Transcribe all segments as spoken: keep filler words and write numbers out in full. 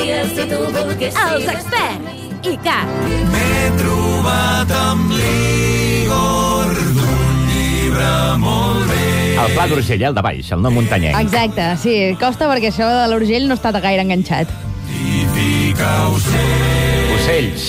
podries si tu volguessis. Els experts. I Cat. M'he trobat amb l'Igor d'un llibre molt bé. El Pla d'Urgell, el de baix, el no muntanyenc. Exacte, sí, costa perquè això de l'Urgell no està gaire enganxat. I fica ocells. Ocells.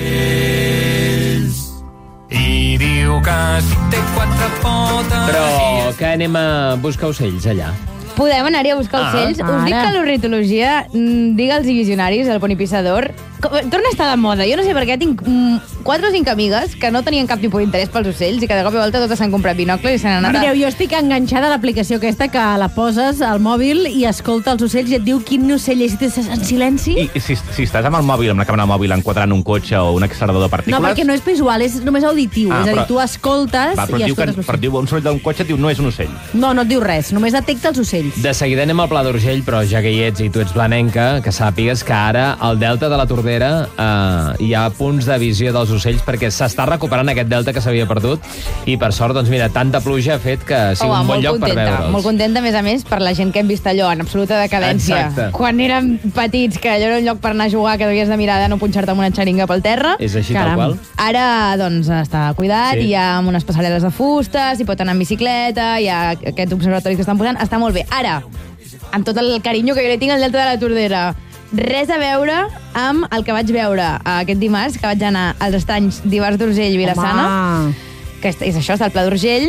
I diu que té quatre potes. Però que anem a buscar ocells allà. Podem anar-hi a buscar ocells. Ah, Us dic ara. que l'ornitologia, mm, digue'ls i visionaris, el ponipissador, torna a estar de moda. Jo no sé per què tinc mm, quatre o cinc amigues que no tenien cap tipus d'interès pels ocells i que de cop i volta totes s'han comprat binocles i s'han anat a... Mireu, jo estic enganxada a l'aplicació aquesta que la poses al mòbil i escolta els ocells i et diu quin ocell és i t'estàs en silenci. I si, si estàs amb el mòbil, amb la càmera mòbil, enquadrant un cotxe o un accelerador de partícules... No, perquè no és visual, és només auditiu. Ah, és a dir, però- tu escoltes Va, però i diu que, escoltes per l'ocell. dir un soroll d'un cotxe, diu no és un ocell. No, no et diu res, només detecta els ocells. De seguida anem al Pla d'Urgell, però ja que hi ets i tu ets blanenca, que sàpigues que ara al Delta de la Tordera eh, hi ha punts de visió dels ocells perquè s'està recuperant aquest delta que s'havia perdut i per sort, doncs mira, tanta pluja ha fet que sigui Home, un bon molt lloc per contenta, veure'ls. molt contenta, a més a més, per la gent que hem vist allò en absoluta decadència. Exacte. Quan érem petits, que allò era un lloc per anar a jugar, que devies de mirar de no punxar-te amb una xeringa pel terra. És així Caram. tal qual? Ara, doncs, està cuidat, Sí. hi ha unes passarel·les de fusta, s'hi pot anar en bicicleta, hi ha aquests observatoris que estan posant, està molt bé. Ara, amb tot el carinyo que jo li tinc al Delta de la Tordera, res a veure amb el que vaig veure aquest dimarts, que vaig anar als estanys d'Ivars d'Urgell i Vilassana, Home. que és, és això, és el Pla d'Urgell,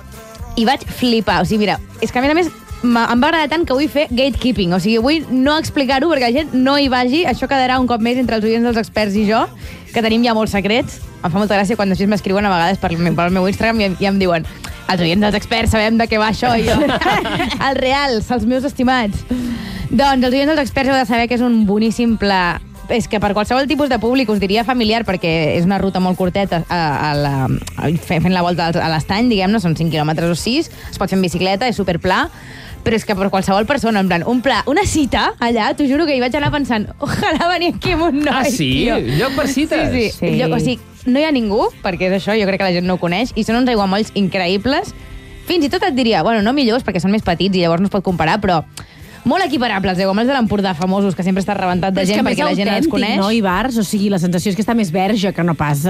i vaig flipar. O sigui, mira, és que a més a més m'ha- em va agradar tant que vull fer gatekeeping. O sigui, vull no explicar-ho perquè la gent no hi vagi. Això quedarà un cop més entre els oients dels experts i jo, que tenim ja molts secrets. Em fa molta gràcia quan després m'escriuen a vegades per, pel meu Instagram i, em- i em diuen els oients dels experts sabem de què va això, i jo. Els reals, els meus estimats. Doncs els oients dels experts heu de saber que és un boníssim pla. És que per qualsevol tipus de públic us diria familiar, perquè és una ruta molt curteta a, a la, a, fent la volta a l'estany, diguem-ne, són cinc quilòmetres o sis, es pot fer en bicicleta, és superpla, però és que per qualsevol persona, en plan, un pla, una cita allà, t'ho juro que hi vaig anar pensant, ojalà venir aquí amb un noi, Ah, sí? tio. Lloc per cites? Sí, sí. Sí. Lloc, o sigui, no hi ha ningú, perquè és això, jo crec que la gent no ho coneix, i són uns aiguamolls increïbles. Fins i tot et diria, bueno, no millors, perquè són més petits i llavors no es pot comparar, però molt equiparables, aiguamolls de l'Empordà famosos, que sempre està rebentat de Però és gent que a més perquè la gent els autèntic, coneix. no, Ivars? O sigui, la sensació és que està més verge que no pas